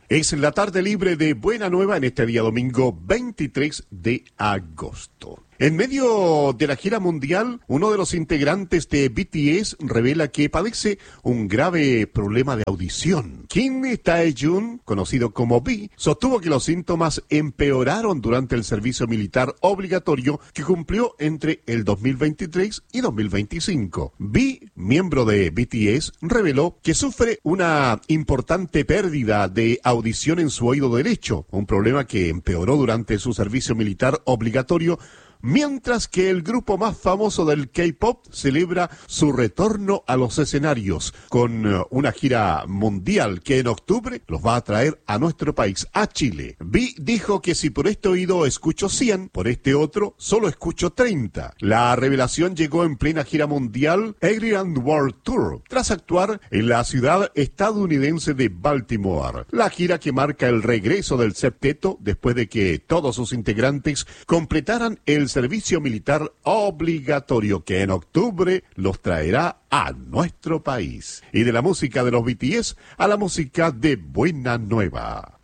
Es la tarde libre de Buena Nueva en este día domingo 23 de agosto. En medio de la gira mundial, uno de los integrantes de BTS revela que padece un grave problema de audición. Kim Tae-jun, conocido como V, sostuvo que los síntomas empeoraron durante el servicio militar obligatorio que cumplió entre el 2023 y 2025. V, miembro de BTS, reveló que sufre una importante pérdida de audición en su oído derecho, un problema que empeoró durante su servicio militar obligatorio, mientras que el grupo más famoso del K-pop celebra su retorno a los escenarios con una gira mundial que en octubre los va a traer a nuestro país, a Chile. V dijo que si por este oído escucho 100, por este otro solo escucho 30. La revelación llegó en plena gira mundial Agreement World Tour, tras actuar en la ciudad estadounidense de Baltimore. La gira que marca el regreso del septeto después de que todos sus integrantes completaran el servicio militar obligatorio que en octubre los traerá a nuestro país. Y de la música de los BTS a la música de Buena Nueva.